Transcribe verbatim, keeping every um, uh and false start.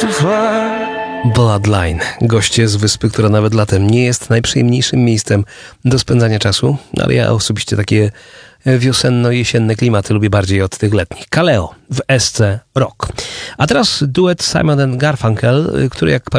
Bloodline. Goście z wyspy, która nawet latem nie jest najprzyjemniejszym miejscem do spędzania czasu, ale ja osobiście takie wiosenno-jesienne klimaty lubię bardziej od tych letnich. Kaleo w S C Rock. A teraz duet Simon and Garfunkel, który jak